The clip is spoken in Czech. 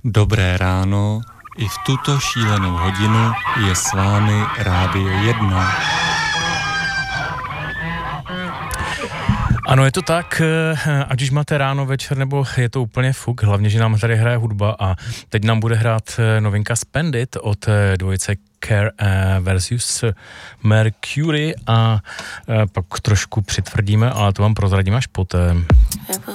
Dobré ráno, i v tuto šílenou hodinu je s vámi Rádio 1. Ano, je to tak, ať už máte ráno, večer, nebo je to úplně fuk, hlavně, že nám tady hraje hudba a teď nám bude hrát novinka Spend It od dvojice Care versus Mercury a pak trošku přitvrdíme, ale to vám prozradím až poté.